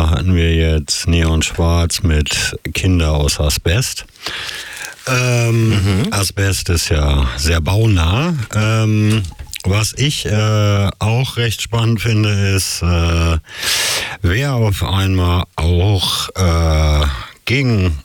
hatten wir jetzt Neon Schwarz mit Kinder aus Asbest. Asbest ist ja sehr baunah. Was ich auch recht spannend finde, ist, wer auf einmal auch gegen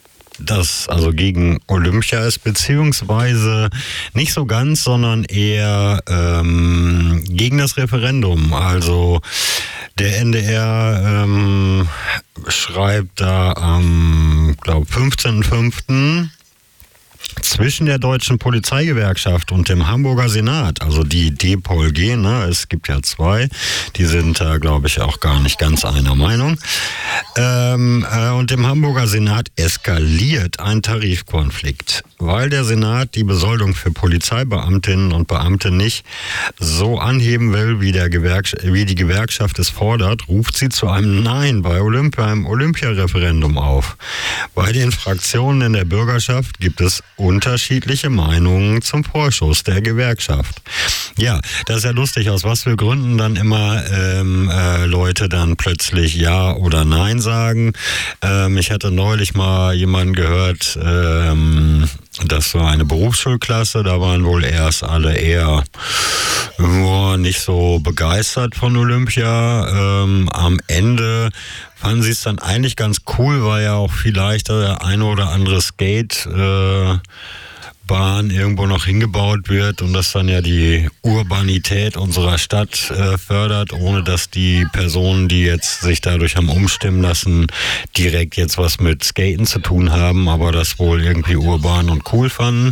Olympia ist, beziehungsweise nicht so ganz, sondern eher gegen das Referendum. Also der NDR schreibt da am, 15.05. zwischen der Deutschen Polizeigewerkschaft und dem Hamburger Senat, also die DPOLG, ne, es gibt ja zwei, die sind da, glaube ich, auch gar nicht ganz einer Meinung, und dem Hamburger Senat eskaliert ein Tarifkonflikt, weil der Senat die Besoldung für Polizeibeamtinnen und Beamte nicht so anheben will, wie die Gewerkschaft es fordert, ruft sie zu einem Nein bei einem Olympiareferendum auf. Bei den Fraktionen in der Bürgerschaft gibt es unterschiedliche Meinungen zum Vorschuss der Gewerkschaft. Ja, das ist ja lustig, aus was für Gründen dann immer Leute dann plötzlich Ja oder Nein sagen. Ich hatte neulich mal jemanden gehört, das war eine Berufsschulklasse, da waren wohl erst alle eher nicht so begeistert von Olympia. Am Ende fanden sie es dann eigentlich ganz cool, weil ja auch vielleicht der eine oder andere Skate Bahn irgendwo noch hingebaut wird und das dann ja die Urbanität unserer Stadt fördert, ohne dass die Personen, die jetzt sich dadurch haben umstimmen lassen, direkt jetzt was mit Skaten zu tun haben, aber das wohl irgendwie urban und cool fanden.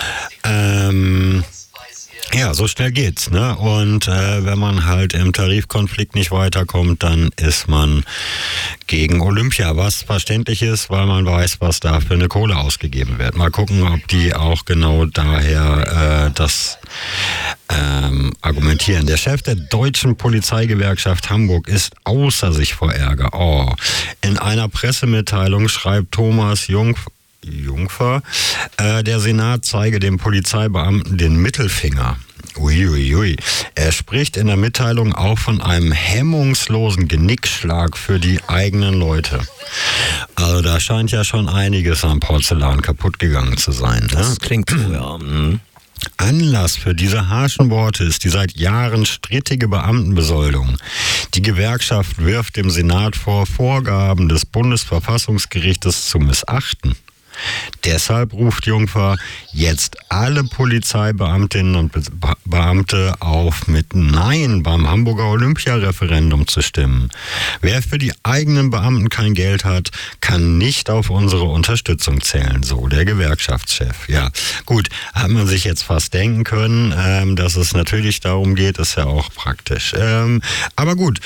Ja, so schnell geht's, ne? Und wenn man halt im Tarifkonflikt nicht weiterkommt, dann ist man gegen Olympia, was verständlich ist, weil man weiß, was da für eine Kohle ausgegeben wird. Mal gucken, ob die auch genau daher das argumentieren. Der Chef der Deutschen Polizeigewerkschaft Hamburg ist außer sich vor Ärger. In einer Pressemitteilung schreibt Thomas Jungfer, der Senat zeige dem Polizeibeamten den Mittelfinger. Uiuiui. Er spricht in der Mitteilung auch von einem hemmungslosen Genickschlag für die eigenen Leute. Also da scheint ja schon einiges am Porzellan kaputt gegangen zu sein. Ne? Das klingt so, ja. Anlass für diese harschen Worte ist die seit Jahren strittige Beamtenbesoldung. Die Gewerkschaft wirft dem Senat vor, Vorgaben des Bundesverfassungsgerichtes zu missachten. Deshalb ruft Jungfer jetzt alle Polizeibeamtinnen und Beamte auf, mit Nein beim Hamburger Olympiareferendum zu stimmen. Wer für die eigenen Beamten kein Geld hat, kann nicht auf unsere Unterstützung zählen, so der Gewerkschaftschef. Ja, gut, hat man sich jetzt fast denken können, dass es natürlich darum geht, ist ja auch praktisch. Aber gut,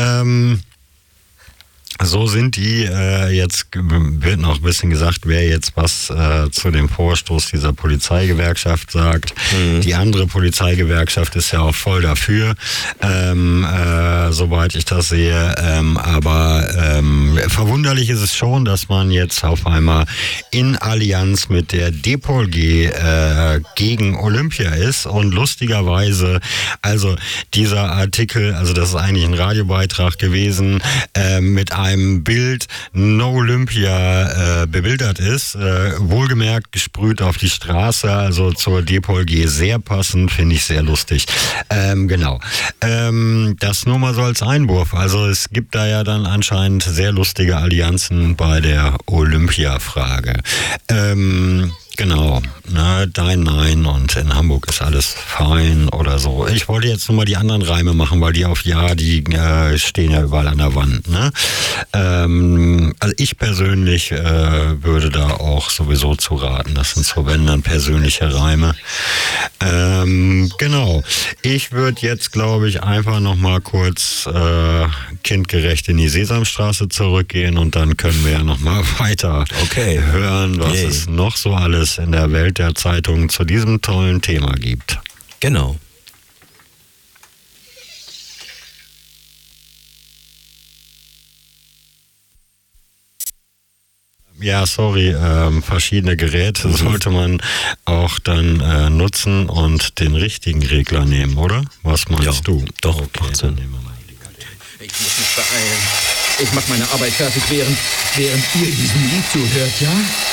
so sind die, jetzt wird noch ein bisschen gesagt, wer jetzt was zu dem Vorstoß dieser Polizeigewerkschaft sagt. Die andere Polizeigewerkschaft ist ja auch voll dafür, soweit ich das sehe. Aber verwunderlich ist es schon, dass man jetzt auf einmal in Allianz mit der DPOLG gegen Olympia ist. Und lustigerweise, also dieser Artikel, also das ist eigentlich ein Radiobeitrag gewesen, mit einem Bild No Olympia bebildert ist, wohlgemerkt gesprüht auf die Straße, also zur DPOLG sehr passend, finde ich sehr lustig. Genau. Das nur mal so als Einwurf. Also es gibt da ja dann anscheinend sehr lustige Allianzen bei der Olympia-Frage. Genau, ne, dein Nein und in Hamburg ist alles fein oder so. Ich wollte jetzt nur mal die anderen Reime machen, weil die auf Ja, die stehen ja überall an der Wand. Ne? Also ich persönlich würde da auch sowieso zu raten. Das sind so, wenn dann persönliche Reime. Genau. Ich würde jetzt, glaube ich, einfach noch mal kurz kindgerecht in die Sesamstraße zurückgehen und dann können wir ja noch mal weiter hören, was es noch so alles in der Welt der Zeitungen zu diesem tollen Thema gibt. Genau. Ja, sorry, verschiedene Geräte sollte man auch dann nutzen und den richtigen Regler nehmen, oder? Was meinst du? Doch, okay, macht Sinn. Dann nehmen wir mal die Kategorie. Ich muss mich beeilen. Ich mache meine Arbeit fertig, während ihr diesem Lied zuhört, ja?